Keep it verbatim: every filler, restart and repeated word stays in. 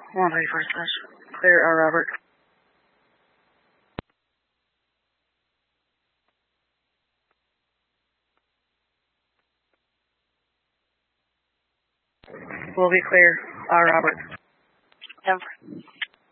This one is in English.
one three first dash. Clear, uh, Robert. We'll be clear, uh, Robert. Denver.